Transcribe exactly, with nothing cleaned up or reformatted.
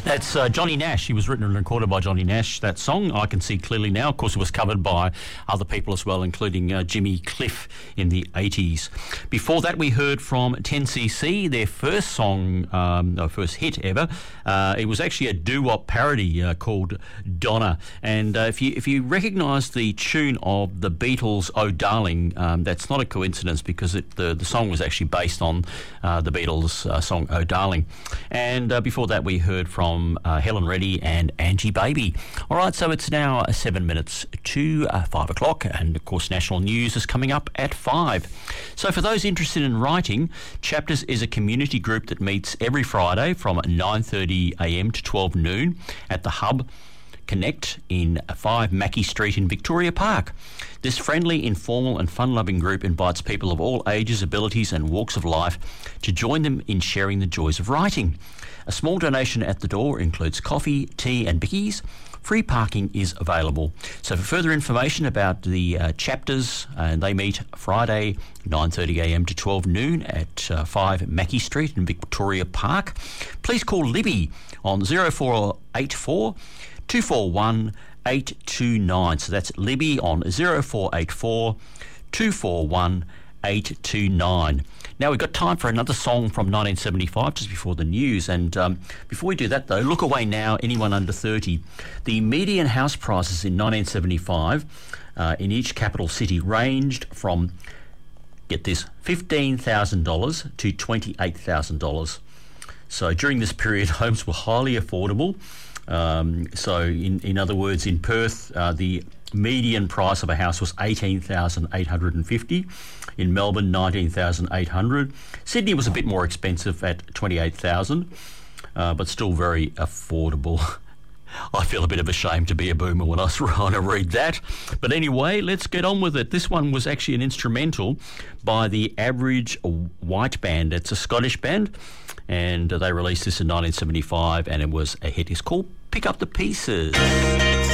That's uh, Johnny Nash. He was written and recorded by Johnny Nash, that song. I Can See Clearly Now. Of course, it was covered by other people as well, including uh, Jimmy Cliff in the eighties. Before that, we heard from ten C C, their first song, um, their first hit ever. Uh, it was actually a doo-wop parody uh, called Donna. And uh, if you if you recognise the tune of the Beatles' Oh Darling, um, that's not a coincidence, because it, the, the song was actually based on uh, the Beatles' uh, song Oh Darling. And uh, before that, we heard from From uh, Helen Reddy and Angie Baby. All right, so it's now uh, seven minutes to uh, five o'clock, and of course, national news is coming up at five. So, for those interested in writing, Chapters is a community group that meets every Friday from nine thirty a m to twelve noon at the Hub Connect in five Mackey Street in Victoria Park. This friendly, informal and fun-loving group invites people of all ages, abilities and walks of life to join them in sharing the joys of writing. A small donation at the door includes coffee, tea and bickies. Free parking is available. So for further information about the uh, chapters, uh, they meet Friday nine thirty a m to twelve noon at uh, five Mackey Street in Victoria Park. Please call Libby on zero four eight four two four one eight two nine. So that's Libby on zero four eight four two four one eight two nine. Now we've got time for another song from nineteen seventy-five, just before the news. And um, before we do that, though, look away now, anyone under thirty. The median house prices in nineteen seventy-five uh, in each capital city ranged from, get this, fifteen thousand dollars to twenty-eight thousand dollars. So during this period, homes were highly affordable. Um, so in, in other words, in Perth, uh, the median price of a house was eighteen thousand eight hundred fifty dollars. In Melbourne, nineteen thousand eight hundred dollars. Sydney was a bit more expensive at twenty-eight thousand dollars, uh, but still very affordable. I feel a bit of a shame to be a boomer when I was trying to read that. But anyway, let's get on with it. This one was actually an instrumental by the Average White Band. It's a Scottish band, and they released this in nineteen seventy-five, and it was a hit. It's called Pick Up the Pieces.